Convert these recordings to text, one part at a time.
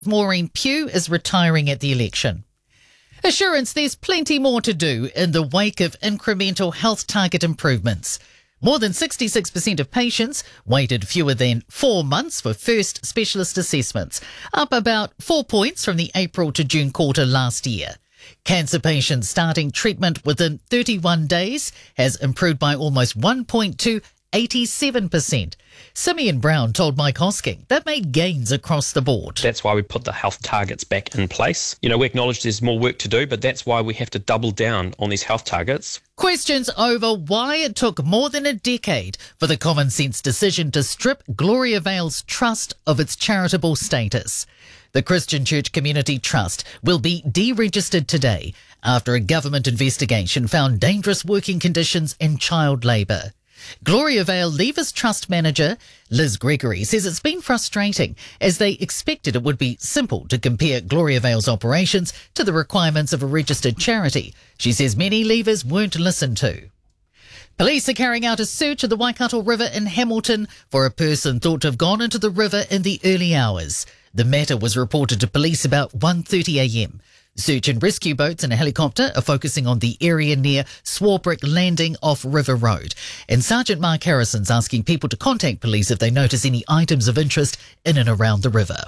Maureen Pugh is retiring at the election. Assurance there's plenty more to do in the wake of incremental health target improvements. More than 66% of patients waited fewer than 4 months for first specialist assessments, up about 4 points from the April to June quarter last year. Cancer patients starting treatment within 31 days has improved by almost 1 point to 87%. Simeon Brown told Mike Hosking that made gains across the board. That's why we put the health targets back in place. We acknowledge there's more work to do, but that's why we have to double down on these health targets. Questions over why it took more than a decade for the common sense decision to strip Gloria Vale's trust of its charitable status. The Christian Church Community Trust will be deregistered today after a government investigation found dangerous working conditions and child labour. Gloria Vale Leavers Trust manager Liz Gregory says it's been frustrating as they expected it would be simple to compare Gloria Vale's operations to the requirements of a registered charity. She says many leavers weren't listened to. Police are carrying out a search of the Waikato River in Hamilton for a person thought to have gone into the river in the early hours. The matter was reported to police about 1:30 a.m. Search and rescue boats and a helicopter are focusing on the area near Swarbrick Landing off River Road. And Sergeant Mark Harrison's asking people to contact police if they notice any items of interest in and around the river.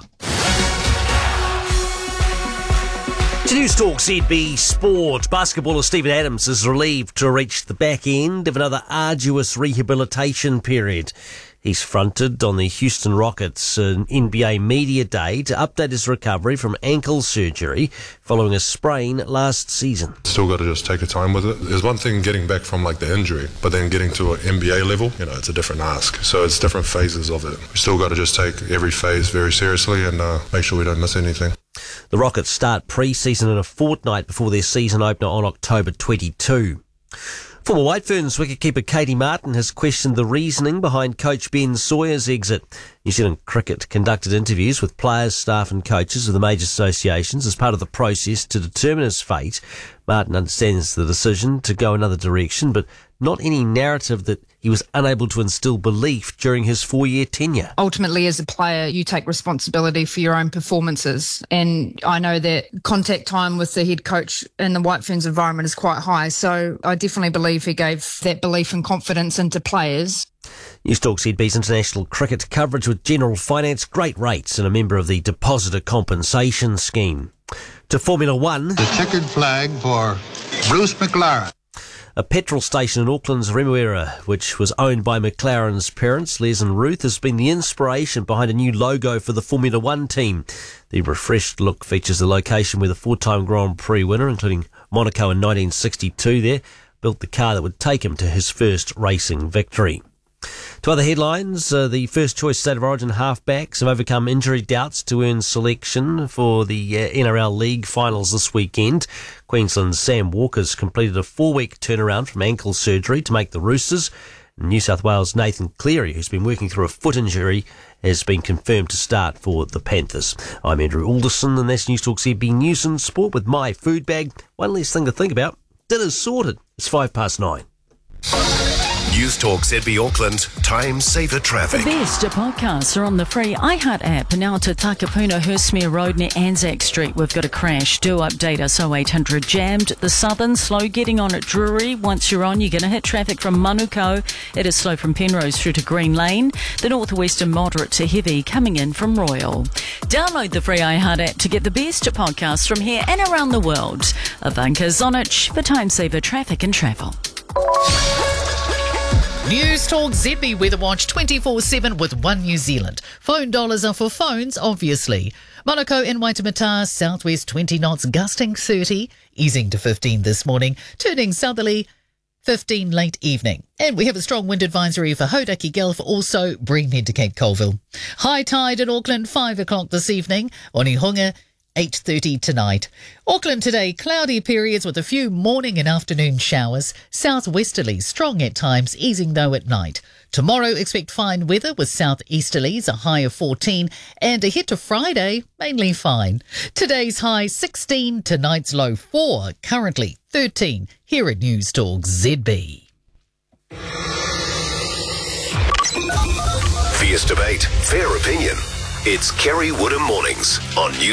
To Newstalk ZB Sport, basketballer Stephen Adams is relieved to reach the back end of another arduous rehabilitation period. He's fronted on the Houston Rockets NBA Media Day to update his recovery from ankle surgery following a sprain last season. Still got to just take your time with it. There's one thing getting back from the injury, but then getting to an NBA level, it's a different ask. So it's different phases of it. We still got to just take every phase very seriously and make sure we don't miss anything. The Rockets start pre-season in a fortnight before their season opener on October 22. Former White Ferns wicketkeeper Katie Martin has questioned the reasoning behind coach Ben Sawyer's exit. New Zealand Cricket conducted interviews with players, staff and coaches of the major associations as part of the process to determine his fate. Martin understands the decision to go another direction, but not any narrative that he was unable to instill belief during his 4-year tenure. Ultimately, as a player, you take responsibility for your own performances. And I know that contact time with the head coach in the White Ferns environment is quite high. So I definitely believe he gave that belief and confidence into players. Newstalk ZB's international cricket coverage with General Finance, great rates and a member of the Depositor Compensation Scheme. To Formula One. The checkered flag for Bruce McLaren. A petrol station in Auckland's Remuera, which was owned by McLaren's parents, Les and Ruth, has been the inspiration behind a new logo for the Formula One team. The refreshed look features the location where the 4-time Grand Prix winner, including Monaco in 1962 there, built the car that would take him to his first racing victory. To other headlines, the first choice State of Origin halfbacks have overcome injury doubts to earn selection for the NRL League finals this weekend. Queensland's Sam Walker's completed a 4-week turnaround from ankle surgery to make the Roosters. New South Wales' Nathan Cleary, who's been working through a foot injury, has been confirmed to start for the Panthers. I'm Andrew Alderson, and that's Newstalk ZB News and Sport with my food bag. One less thing to think about. Dinner's sorted. It's 9:05. Newstalk ZB Auckland, Time Saver Traffic. The best podcasts are on the free iHeart app. Now to Takapuna, Hurstmere Road near Anzac Street. We've got a crash. Do update us 0800 jammed. The Southern slow getting on at Drury. Once you're on, you're going to hit traffic from Manukau. It is slow from Penrose through to Green Lane. The Northwestern moderate to heavy coming in from Royal. Download the free iHeart app to get the best podcasts from here and around the world. Ivanka Zonic for Time Saver Traffic and Travel. Newstalk ZB Weather Watch 24/7 with One New Zealand. Phone dollars are for phones, obviously. Monaco and Waitemata, southwest 20 knots, gusting 30, easing to 15 this morning, turning southerly 15 late evening. And we have a strong wind advisory for Hodaki Gulf, also Breenhead to Cape Colville. High tide in Auckland, 5 o'clock this evening. Onehunga, 8:30 tonight. Auckland today, cloudy periods with a few morning and afternoon showers. Southwesterlies strong at times, easing though at night. Tomorrow expect fine weather with southeasterlies, a high of 14, and ahead to Friday, mainly fine. Today's high 16, tonight's low 4, currently 13 here at Newstalk ZB. Fierce debate, fair opinion. It's Kerry Woodham Mornings on News